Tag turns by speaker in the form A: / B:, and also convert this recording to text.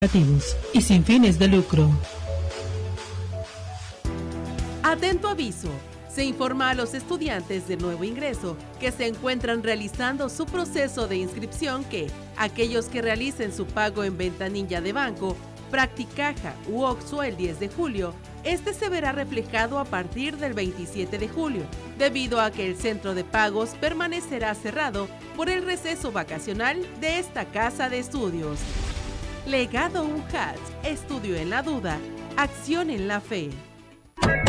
A: y sin fines de lucro.
B: Atento aviso. Se informa a los estudiantes de nuevo ingreso que se encuentran realizando su proceso de inscripción que aquellos que realicen su pago en ventanilla de banco, Practicaja u OXXO el 10 de julio, este se verá reflejado a partir del 27 de julio, debido a que el centro de pagos permanecerá cerrado por el receso vacacional de esta casa de estudios. Legado UJAT, estudio en la duda, acción en la fe.